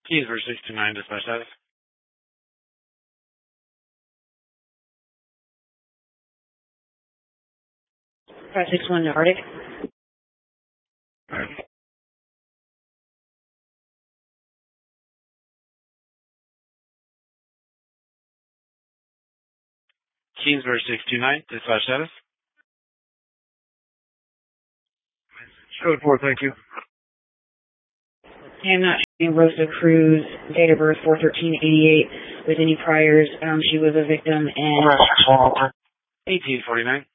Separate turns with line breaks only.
Keys for 629, dispatch status.
561 to Arctic.
Alright. Keys for 629, dispatch status.
Code 4, thank you.
I am not showing Rosa Cruz, date of birth 4/13/88, with any priors. She was a victim and
1849.